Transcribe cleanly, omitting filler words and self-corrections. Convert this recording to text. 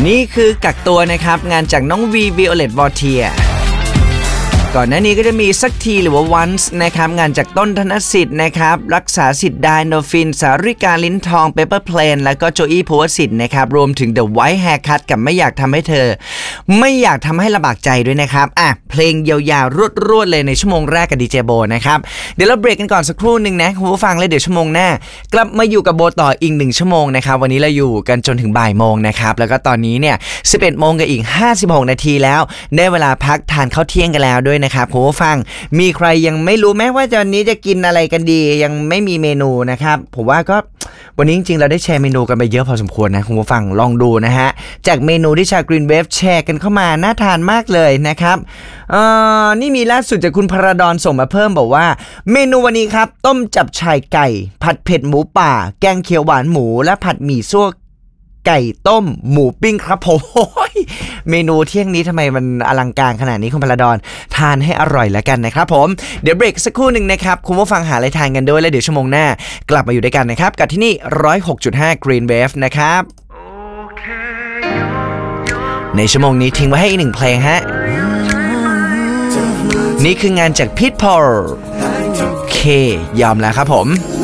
นี่คือกักตัวนะครับงานจากน้องวีวิโอเลตวอเทียก่อนหน้านี้ก็จะมีสักทีหรือว่า once นะครับงานจากต้นธนสิทธิ์นะครับรักษาสิทธิ์ไดโนฟินสาริกาลิ้นทองเปเปอร์เพลนแล้วก็โจอี้ภูวสิทธิ์นะครับรวมถึง The White Haircut กับไม่อยากทำให้เธอไม่อยากทำให้ลำบากใจด้วยนะครับเพลงยาวๆรวดๆเลยในชั่วโมงแรกกับดีเจโบนะครับเดี๋ยวเราเบรกกันก่อนสักครู่นึงนะคุณผู้ฟังเลยเดี๋ยวชั่วโมงหน้ากลับมาอยู่กับโบต่ออีก1ชั่วโมงนะครับวันนี้เราอยู่กันจนถึงบ่ายโมงนะครับแล้วก็ตอนนี้เนี่ย 11 โมงกับอีก56นาทีแล้วได้เวลาพักทานข้าวเที่ยงกันแล้วด้วยนะครับคุณผู้ฟังมีใครยังไม่รู้ไหมว่าวันนี้จะกินอะไรกันดียังไม่มีเมนูนะครับผมว่าก็วันนี้จริงๆเราได้แชร์เมนูกันไปเยอะพอสมควรนะคุณผู้ฟังลองดูนะฮะจากเมนูที่ชาวกรีนเวฟแชร์กันเข้ามาน่าทานมากเลยนะครับนี่มีล่าสุดจากคุณพระดอนส่งมาเพิ่มบอกว่าเมนูวันนี้ครับต้มจับฉ่ายไก่ผัดเผ็ดหมูป่าแกงเขียวหวานหมูและผัดหมี่ซั่วไก่ต้มหมูปิ้งครับผมเมนูเที่ยงนี้ทำไมมันอลังการขนาดนี้คุณพลดอนทานให้อร่อยแล้วกันนะครับผมเดี๋ยวเบรกสักครู่หนึ่งนะครับคุณผู้ฟังหาอะไรทานกันด้วยแล้วเดี๋ยวชั่วโมงหน้ากลับมาอยู่ด้วยกันนะครับกับที่นี่ 106.5 Green Wave นะครับในชั่วโมงนี้ทิ้งไว้ให้อีก1เพลงฮะนี่คืองานจากพีทพอลเคยอมแล้วครับผม